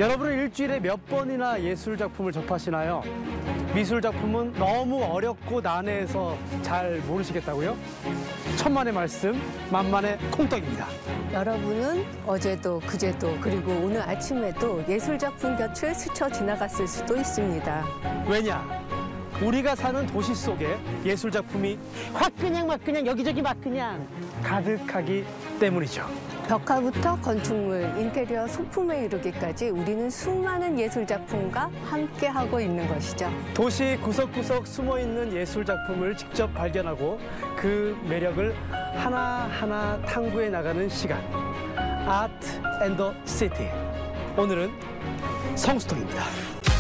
여러분은 일주일에 몇 번이나 예술 작품을 접하시나요? 미술 작품은 너무 어렵고 난해해서 잘 모르시겠다고요? 천만의 말씀, 만만의 콩떡입니다. 여러분은 어제도 그제도 그리고 오늘 아침에도 예술작품 곁을 스쳐 지나갔을 수도 있습니다. 왜냐? 우리가 사는 도시 속에 예술 작품이 확 그냥 여기저기 막 그냥 가득하기 때문이죠. 벽화부터 건축물, 인테리어, 소품에 이르기까지 우리는 수많은 예술작품과 함께하고 있는 것이죠. 도시 구석구석 숨어있는 예술 작품을 직접 발견하고 그 매력을 하나하나 탐구해 나가는 시간. 아트 앤 더 시티. 오늘은 성수동입니다.